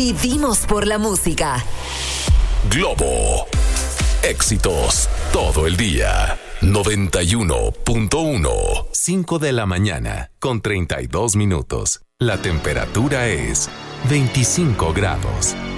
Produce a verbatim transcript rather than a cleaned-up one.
Vivimos por la música. Globo. Éxitos todo el día. noventa y uno punto uno. cinco de la mañana con treinta y dos minutos. La temperatura es veinticinco grados.